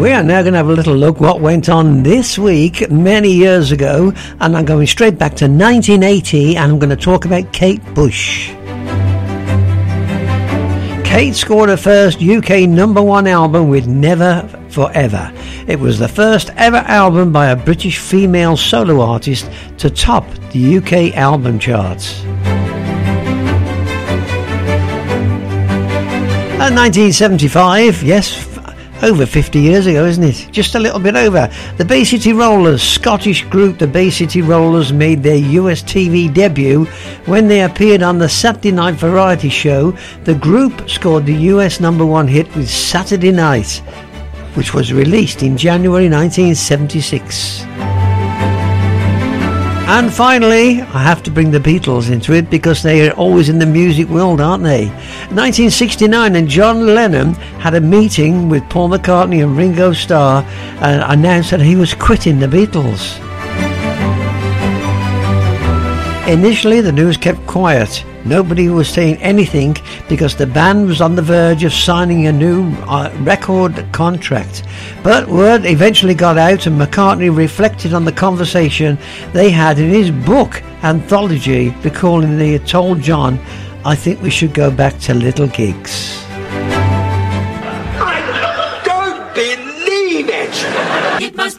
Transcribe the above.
We are now going to have a little look what went on this week many years ago, and I'm going straight back to 1980 and I'm going to talk about Kate Bush. Kate scored her first UK number one album with Never Forever. It was the first ever album by a British female solo artist to top the UK album charts. And 1975, yes, over 50 years ago, isn't it? Just a little bit over. The Bay City Rollers, Scottish group The Bay City Rollers, made their US TV debut when they appeared on the Saturday Night Variety show. The group scored the US number one hit with Saturday Night, which was released in January 1976. And finally, I have to bring the Beatles into it because they are always in the music world, aren't they? 1969, and John Lennon had a meeting with Paul McCartney and Ringo Starr and announced that he was quitting the Beatles. Initially, the news kept quiet. Nobody was saying anything because the band was on the verge of signing a new record contract. But word eventually got out, and McCartney reflected on the conversation they had in his book anthology, recalling they had told John, "I think we should go back to little gigs."